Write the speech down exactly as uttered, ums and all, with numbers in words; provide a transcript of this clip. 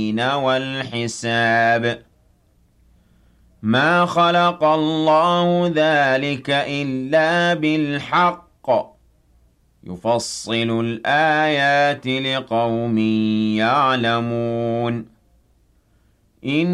والحساب ما خلق الله ذلك إلا بالحق يفصل الآيات لقوم يعلمون إن